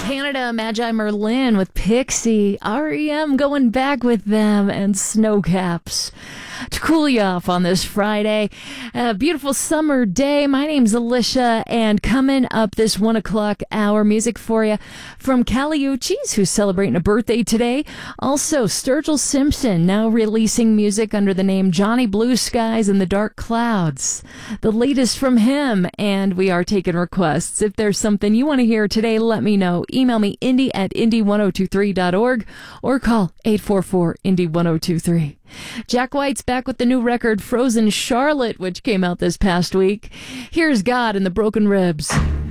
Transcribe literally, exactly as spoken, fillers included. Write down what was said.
Canada, Magi Merlin with Pixie, R E M going back with them, and Snowcaps to cool you off on this Friday. A beautiful summer day. My name's Alicia, and coming up this one o'clock hour, music for you from Kali Uchis, who's celebrating a birthday today. Also, Sturgill Simpson, now releasing music under the name Johnny Blue Skies and the Dark Clouds. The latest from him, and we are taking requests. If there's something you want to hear today, let me know. Email me, indy at indy ten twenty-three dot org, or call eight four four, indy ten twenty-three. Jack White's back with the new record Frozen Charlotte, which came out this past week. Here's God and the Broken Ribs.